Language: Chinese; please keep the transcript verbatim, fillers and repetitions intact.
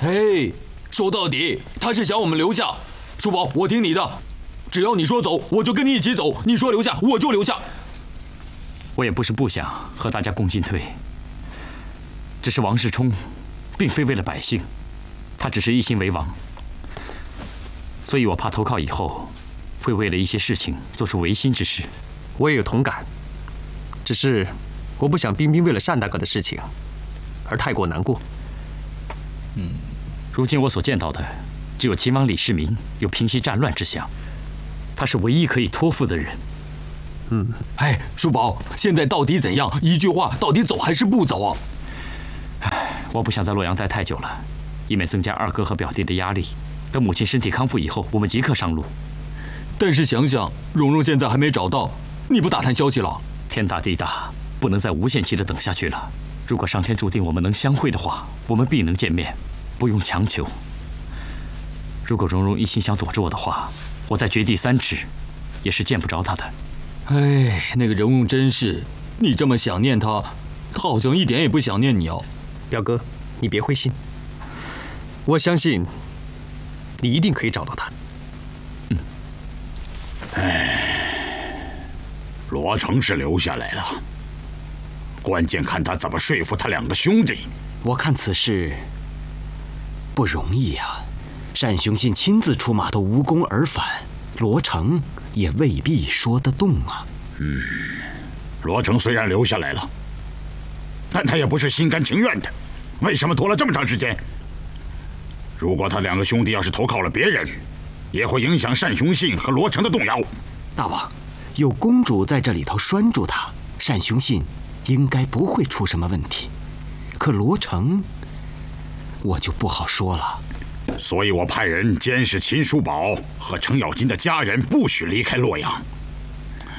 嘿，说到底，他是想我们留下。叔宝，我听你的，只要你说走，我就跟你一起走；你说留下，我就留下。 我也不是不想和大家共进退，只是王世充，并非为了百姓，他只是一心为王，所以我怕投靠以后，会为了一些事情做出违心之事。 我也有同感，只是我不想冰冰为了单大哥的事情而太过难过。 嗯，如今我所见到的，只有秦王李世民有平息战乱之想，他是唯一可以托付的人。 嗯， 哎，叔宝，现在到底怎样？一句话，到底走还是不走啊？ 唉，我不想在洛阳待太久了，以免增加二哥和表弟的压力。等母亲身体康复以后，我们即刻上路。 但是想想，蓉蓉现在还没找到，你不打探消息了？ 天大地大，不能再无限期的等下去了。如果上天注定我们能相会的话，我们必能见面，不用强求。如果蓉蓉一心想躲着我的话，我在绝地三尺，也是见不着她的。 哎，那个蓉蓉真是，你这么想念她，她好像一点也不想念你哦。 表哥，你别灰心，我相信你一定可以找到她。 嗯。 哎，罗成是留下来了，关键看他怎么说服他两个兄弟。 我看此事不容易呀，单雄信亲自出马都无功而返，罗成也未必说得动啊。 嗯，罗成虽然留下来了，但他也不是心甘情愿的。为什么拖了这么长时间？如果他两个兄弟要是投靠了别人，也会影响单雄信和罗成的动摇。 大王，有公主在这里头拴住他，单雄信应该不会出什么问题。可罗成，我就不好说了。 所以我派人监视秦叔宝和程咬金的家人，不许离开洛阳。